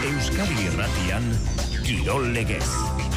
Euskadi Irratian Kirol Legez.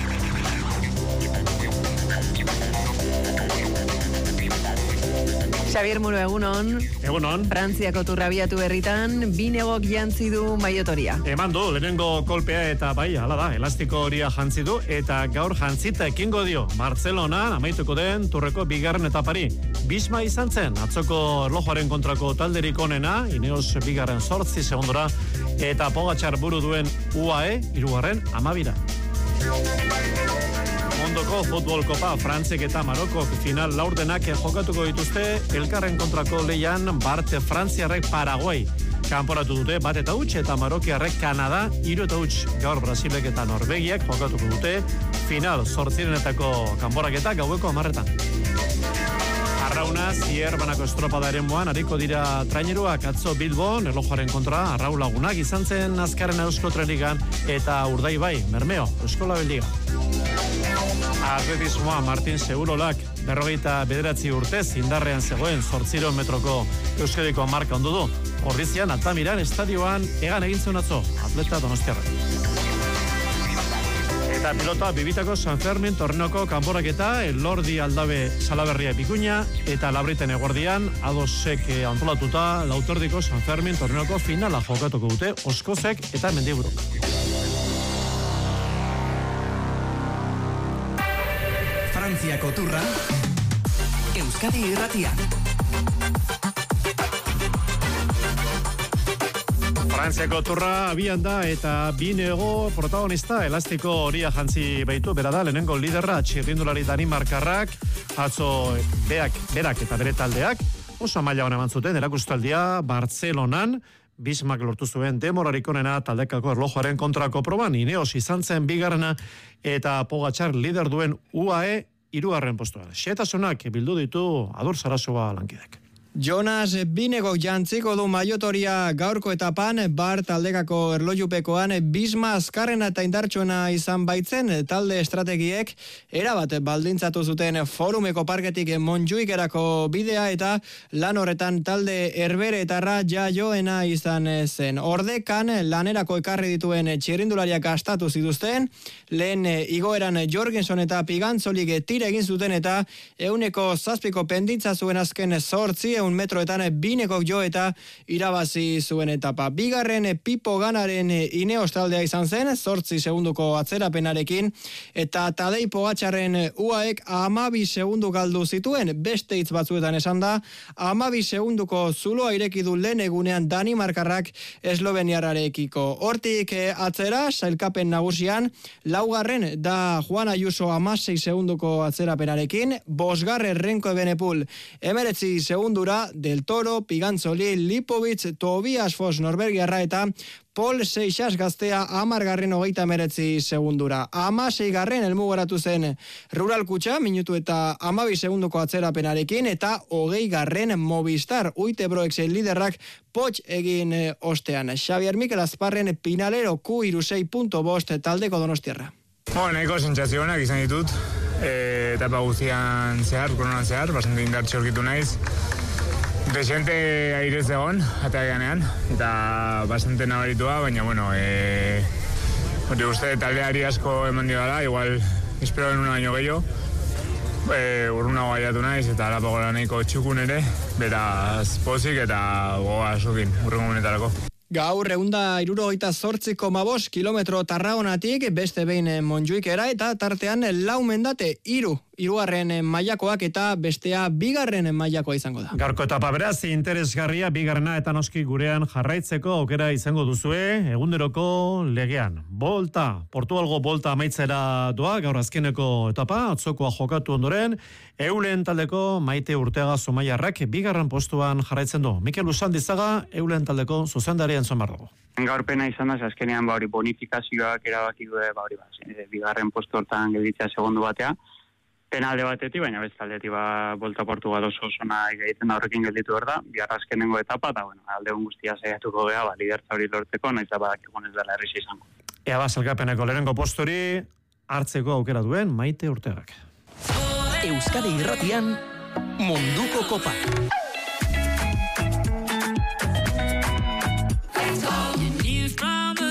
Xavier Muro, egunon. Egunon. Frantziako turrabiatu berritan, binegok jantzi du maiotoria. Eman du, lehenengo kolpea eta bai, hala da, elastiko horia jantzi du, eta gaur jantzita ekingo dio. Bartzelona, amaituko den, turreko bigarren etapari. Bisma izan zen, atzoko erlojuaren kontrako talderik onena, Ineos bigarren 8 segundora, eta Pogačar buru duen UAE, 3. 12. Mondoko futbol kopa Frantziak eta Marokok final laurdenak jokatuko dituzte elkarren kontrako leian Bart Frantziarrek Paraguai kanporatu dute 1-0 eta Marokiarrek Kanada 3-0. Gaur Brasilek eta Norvegiak jokatuko dute final 8-etako kanporaketa gaueko 10:00. Arrauna, zier banako estropadaren moan, hariko dira traineruak atzo Bilbon, erlojuaren kontra, Arrau Lagunak izan zen azkarren Eusko Treligan eta Urdaibai, Bermeo, Eskola Beldiga. Atletismoa Martin Segurolak 49 urtez indarrean zegoen 800 metroko Euskadiko marka ondu du. Ordizian, Altamiran estadioan egan egin zuen atzo, atleta donostiarra. Eta pilota bibitako San Fermin torneoko kanporaketa, Elordi Aldabe Salaberria Bikuña eta Labriten eguerdian adosek antolatuta Lautordiko San Fermin torneoko finala jokatuko dute Oskozek eta Mendiburuk. Frantziako turra Euskadi Irratian. Frantziako turra abian da eta binego protagonista elastiko horia jantzi baitu, bera da lehenengo liderra txirrindulari Danimarkarrak, atzo berak eta bere taldeak oso maila hona eman zuten erakustaldia Bartzelonan. Bismak lortu zuen demorarik onena taldekako erlojuaren kontrako proban, Ineos izan zen bigarrena eta Pogačar lider duen UAE 3. postuan. Xehetasunak bildu ditu Adur Sarasua lankidek. Jonas Binegok jantziko du maiotoria gaurko etapan, Bar taldekako erlojupekoan Bisma azkarrena eta indartsuena izan baitzen, talde estrategiek erabat baldintzatu zuten Forumeko parketik Montjuikerako bidea eta lan horretan talde herberetarra jaioena izan zen. Ordekan lanerako ekarri dituen txirrindulariak astatu zituzten, lehen igoeran Jorgenson eta Pigantzolik tira egin zuten eta 107 penditza zuen azken 8 metroetan Binegok jo eta irabazi zuen etapa. Bigarren Pipo Ganaren Ineos taldea izan zen, 8 segunduko atzerapenarekin, eta Tadej Pogačarren UAEk 12 segundu galdu zituen, beste hitz batzuetan esan da, 12 segunduko zuloa ireki du lehen egunean Danimarkarrak Esloveniarrarekiko. Hortik atzera, sailkapen nagusian, laugarren da Juan Ayuso 16 segunduko atzerapenarekin, bosgarren Renko Ebenepul 19 segundura, Del Toro, Pigantzoli, Lipovic, Tobias Foss Norvegiarra eta Paul Seixas gaztea 10 segundura. 16 helmugaratu zen Rural Kutxa, minutu eta 12 segunduko atzerapenarekin, eta 20 Movistar Uitebroek liderrak potx egin ostean. Xavier Mikel Azparren Pinalero Q26.5 taldeko donostiarra. Nahiko sentsazioak izan ditut, etapa guztian zehar, koronan zehar, bastante indartxo aurkitu naiz. Desente airez egon, eta ganean, eta bastante nabaritua, baina, uste taldeari asko eman digala, igual, espero en una baino gehiago, urruna gaiatu naiz, eta alapagola nahiko txukun ere, beraz pozik eta goga asokin, urrengo monetarako. Gaur 168,5 kilometro Tarragonatik beste behin Montjuikera eta tartean lau mendate 3. mailakoak eta bestea 2. mailakoa izango da. Gaurko etapa beraz interesgarria, bigarrena eta noski gurean jarraitzeko aukera izango duzue egunderoko legean. Portugalgo bolta amaitzera doa gaur azkeneko etapa, atzokoa jokatu ondoren, Eulen taldeko Maite Urteaga Zumaiarrak 2. postuan jarraitzen du. Mikel Usandizaga Eulen taldeko zuzendari entzun behar dugu. Gaurpena izan da, azkenean bonifikazioak erabaki du bigarren postu hortan gelditzea segundu batea. Penalde batetik, baina beste aldetik bolta Portugal oso zona egiten da horrekin gelditu behar da. Bihar azkenengo etapa, eta aldegun guztia saiatuko geha, lidertza hori lortzeko, noiz da badakigun ez dela erriz izango. Ea salkapeneko lehenengo posturi hartzeko aukera duen Maite Urtegak. Euskadi Irratian Munduko Kopa.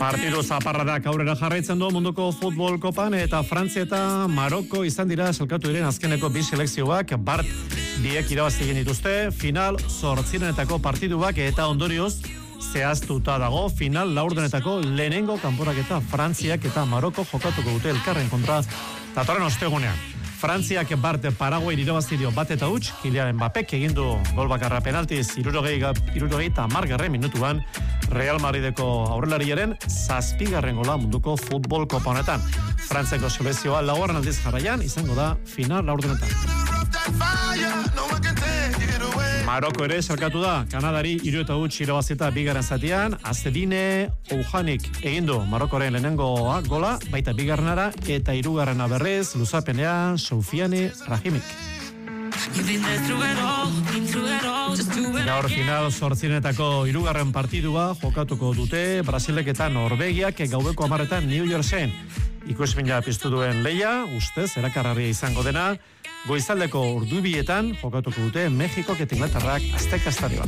Partidu zaparradak aurrera jarraitzen du munduko futbol kopan eta Frantzia eta Maroko izan dira selkatu diren azkeneko bi selekzioak bart biek irabazi egin dituzte, final 8 partiduak eta ondorioz zehaztuta dago final laurdenetako lehenengo kanporaketa Frantziak eta Maroko jokatuko dute elkarren kontra datorren ostegunean. Frantziak bart Paraguay irabazi dio 1-0, Kylian Mbappek egin du gol bakarra penaltiz 70. minutuan Real Madrideko aurrelariaren 7. gola munduko futbol kopa honetan. Frantziako selekzioa laugarren aldiz jarraian izango da final laurdenetan. Maroko ere sarkatu da, Kanadari 3-0 irabazita bigarren zatian, Azedine Ouhanik egin du Marokoren lehenengoa gola, baita bigarrenara eta hirugarrena berrez luzapenean Soufiane Rahimik. Gaur final 8 hirugarren partidua jokatuko dute Brasilek eta Norvegiak gaubeko 10 New Yorken. Ikusmina piztu duen leia, ustez erakargarria izango dena, goizaldeko ordubietan jokatuko dute Mexikok eta Inglaterrak Azteca Stadioan.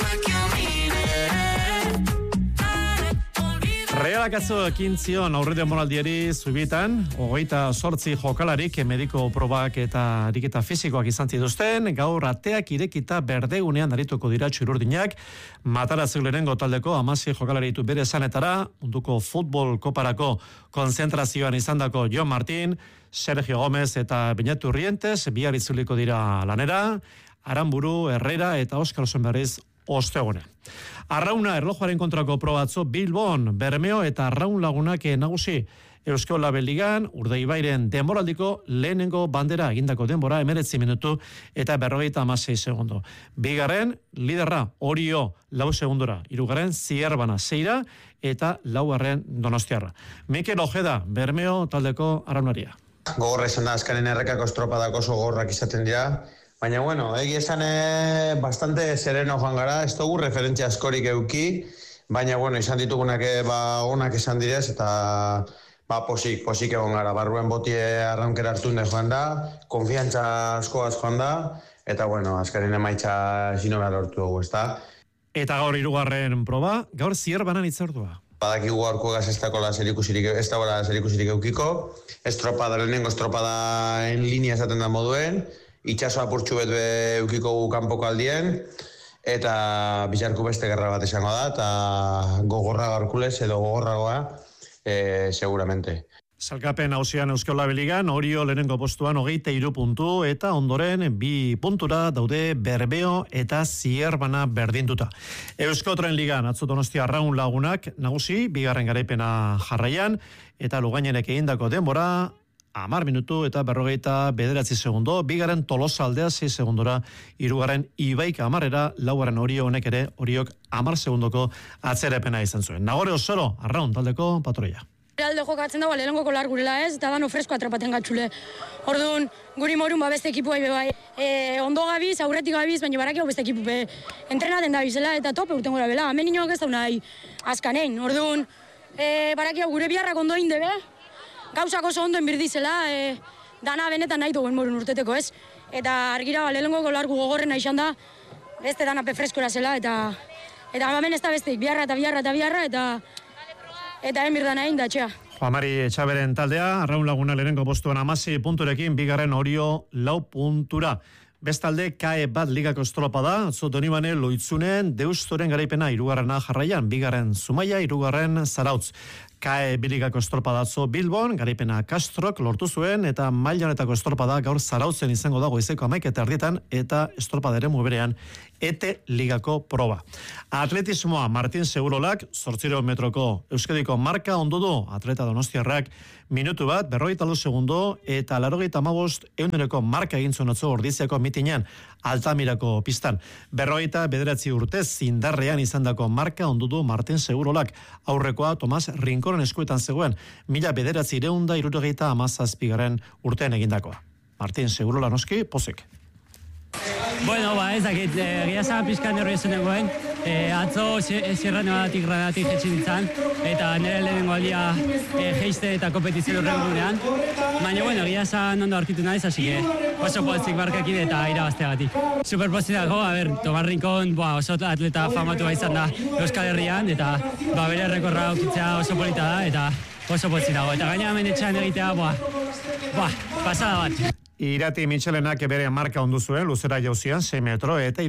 Realak atzo ekin zion aurride moraldiari Zubitan, 28 jokalarik mediko probak eta ariketa fisikoak izan zituzten, gaur ateak irekita berdegunean arituko dira txururdinak, Matarazek lehenengo taldeko 16 jokalari ditu bere esanetara, munduko futbol koparako konzentrazioan izandako Jon Martin, Sergio Gomez eta Beñat Urrientes bihar itzuliko dira lanera, Aranburu, Herrera eta Oskar Sonberriz ostegunean. Arrauna erlojuaren kontrako probatzo Bilbon, Bermeo eta Arraun lagunak nagusi. Eusko Labeligan, Urdaibairen denboraldiko lehenengo bandera egindako denbora 19 minutu eta 56 segundo. Bigarren, liderra Orio 4 segundora, hirugarren Zierbana 6 eta 4. Donostiarra. Mikel Ojeda, Bermeo taldeko arraunaria. Gogorra izan da azkaren errekako estropadak oso gogorrak izaten dira. Baina, egia esan bastante sereno joan gara, ez dugu referentzia askorik euki, baina, izan ditugunak onak esan direz, eta posik egon gara. Barruen botie arraunkera hartun joan da, konfiantza askoaz joan da, eta, azkaren emaitza zino behar lortu dugu, ez da. Eta gaur hirugarren proba, gaur Zierbanan itzordua. Badakigu gaurko gaz ez dagoela zerikusirik eukiko, lehenengo estropada en linea esaten da moduen, itxaso apurtxu bet eukiko kanpoko aldien, eta bizarku beste gerra bat izango da, eta gogorra gaurkulez edo gogorragoa, seguramente. Salkapen hausian Euskal Labeligan, Orio lehenengo postuan 23 puntu, eta ondoren 2 puntura daude Berbeo eta Zierbana berdinduta. Eusko Tren Ligan, atzo Donostia Arraun lagunak, nagusi, bigarren garaipena jarraian, eta Lugainenek egindako denbora, 10 minutu eta 49 segundo, bigarren Tolosa aldea 6 segundora, hirugarren Ibaik 10era, laugarren Orio honek ere, Oriok 10 segundoko atzerepena izan zuen. Nagore Osoro, Arraun taldeko patroia. Alde jokatzen dago lehenengo kolar gurela ez, eta dano fresko atrapaten gatxule. Orduan, guri morun beste ekipuai bai. Ondo gabiz, aurretik gabiz, baina barakio beste ekipu entrenaten da bizela eta tope urten gora bela. Hemen inoak ez da nahi azkanein. Orduan, barakio gure biharrak ondo inde be, gauzak oso ondo enbirdizela, dana benetan nahi duen morun urteteko ez. Eta argira lehenengo kolar gogorrena izan da, beste dana pefreskora zela, eta hemen ez da besteik, biharra eta emirdan egin datxea. Juanmari Etxaberen taldea, Arraun laguna lehenengo postuan 16 punturekin, bigarren Orio 4 puntura. Bestalde, KAE bat ligako estropa da, atzo Donibane Loitzunen Deustoren garaipena hirugarrena jarraian, bigarren Zumaia, hirugarren Zarautz. KAE biligako estropada atzo Bilbon, garaipena Castrok lortu zuen, eta maila honetako estropada gaur Zarautzen izango dago goizeko 11:00 eta estropada ere muberean ETE ligako proba. Atletismoa Martin Segurolak 8 metroko Euskadiko marka ondo du, atleta donostiarrak minutu bat, 42 segundo, eta 85 marka egin zuen atzo Ordiziako mitinean Altamirako pistan. 49 urtez indarrean izandako marka ondo du Martin Segurolak, aurrekoa Tomas Rinkoren eskuetan zegoen, 1977 urtean egindakoa. Martin Segurola noski, pozik. Bueno, ez dakit, egia zan pizkan nervioso nengoen, Atzo Sierra-Nevadatik gradatik jetxin ditzan, eta nire lehenengo aldia geiste eta kompetizio horregunean. Baina, bueno, egia esan ondo aurkitu naiz, hasi que oso pozik barkakin eta irabazteagatik. Superpozitako, Tomarrinkon oso atleta famatu izan da Euskal Herrian, eta bere rekorra aukitzea oso polita da, eta oso pozitago. Eta gaina hemen etxean egitea, pasada bat. Irati Michelenak bere marka ondu zuen, luzera jauzian 6 metro eta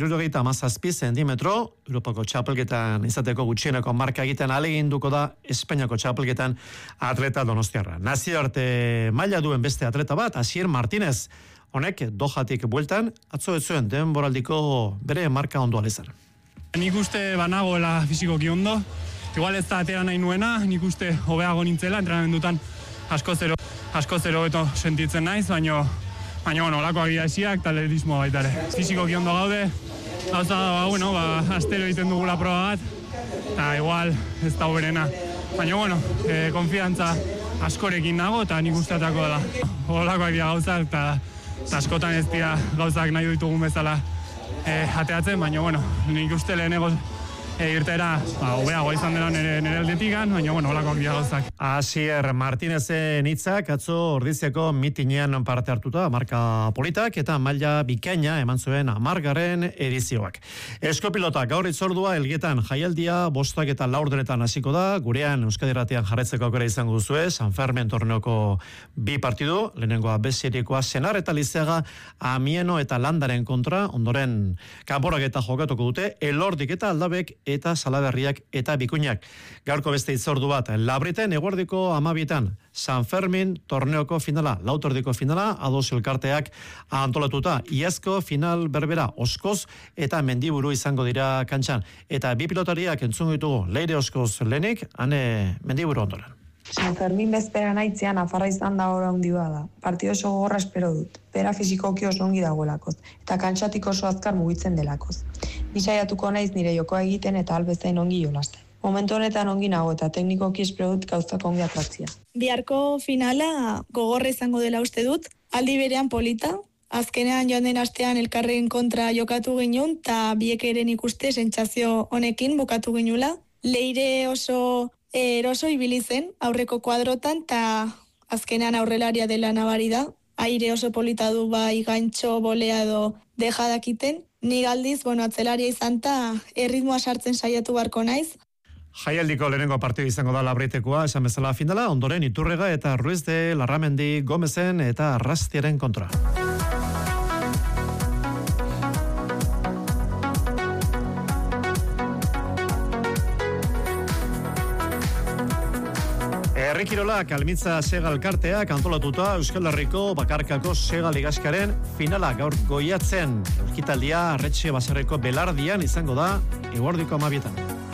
77 zentimetro, Europako txapelketan izateko gutxieneko marka egiten ahaleginduko da Espainiako txapelketan atleta donostiarra. Nazioarte maila duen beste atleta bat, Asier Martínez, honek Dohatik bueltan, atzo ez zuen denboraldiko bere marka ondu alezan. Nik uste banagoela fizikoki ondo, igual ez da atera nahi nuena, nik uste hobeago nintzela, entrenamendutan asko zero beto sentitzen naiz, baina olako agia esiak eta atletismoa baita ere. Fizikoki ondo gaude, gauza da, astero egiten dugula proba bat, eta igual ez da hoberena. Baina, konfiantza askorekin nago eta nik usteatako dela. Olakoak dira gauzak eta askotan ez dira gauzak nahi ditugun bezala ateatzen, baina, nik uste lehenego irtera, hobeago izan dela nire aldetikan, baina, olakoak dira gauzak. Asier Martínezen hitzak atzo Ordiziako mitinean parte hartuta, marka politak eta maila bikaina eman zuen 10. edizioak. Eskopilota gaur itzordua Elgetan jaialdia 5 eta 4 hasiko da, gurean Euskadi Irratian jarraitzeko aukera izango duzue, San Fermin torneoko 2 partidu, lehenengoa Bezirikoa Senar eta Lizeaga Amieno eta Landaren kontra, ondoren kanporak eta jokatuko dute, Elordik eta Aldabek eta Salaberriak eta Bikuñak. Gaurko beste itzordu bat, Labriten eguerdiko 12 San Fermin torneoko finala, lautordiko finala, ados elkarteak antolatuta. Iazko final berbera Oskoz eta Mendiburu izango dira kantxan. Eta 2 pilotariak entzun ditugu, Leire Oskoz lehenik, ane Mendiburu ondoren. San Fermin bezpera naitzean Nafarra izan da hori handi bada. Partido oso gogorra espero dut. Bera fizikoki oso ongi dagoelakoz. Eta kantxatik oso azkar mugitzen delakoz. Ni saiatuko naiz nire jokoa egiten eta albezain ongi jolasten. Momentu honetan ongi nago eta teknikoki espero dut gauzak ongi atratzia. Biharko finala gogorra izango dela uste dut. Aldi berean polita. Azkenean joan den astean elkarren kontra jokatu ginen eta biek eren ikuste sentsazio honekin bukatu ginula. Leire oso eroso ibili zen aurreko kuadrotan eta azkenean aurrelaria dela nabari da. Aire oso polita du bai gantxo, boleado, dejadakiten. Ni galdiz, atzelaria izan eta erritmoa sartzen saiatu barko naiz. Jaialdiko lehenengo partidu izango da Labritekoa, esan bezala finala, ondoren Iturrega eta Ruiz de Larramendi Gomezen eta Arrastiaren kontra. Herrikirolak Almitza Sega elkarteak antolatuta Euskal Herriko bakarkako Sega ligaskaren finala gaur goiatzen. Ekitaldia Arretxe Baserreko Belardian izango da eguerdiko 12.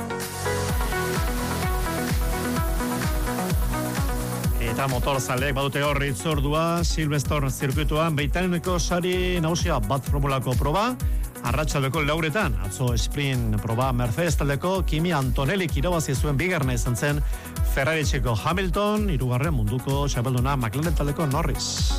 Eta motorzaleek badute hor itzordua Silvestor zirkuituan beitaneko sari nagusia bat formulako proba. Arratsaldeko 4 atzo sprint proba Mercedes taldeko Kimi Antonelik irabazi zuen bigarrena izan zen Ferrari-txeko Hamilton, 3. munduko txapelduna McLaren taldeko Norris.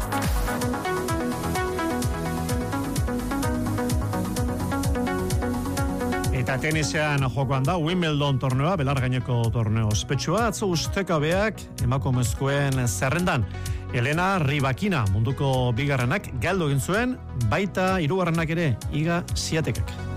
Eta tenisean jokoan da Wimbledon torneoa, belargaineko torneo ospetsua, atzo ustekabeak emakumezkoen zerrendan. Elena Rybakina munduko bigarrenak galdu egin zuen, baita 3. ere Iga Swiatekak.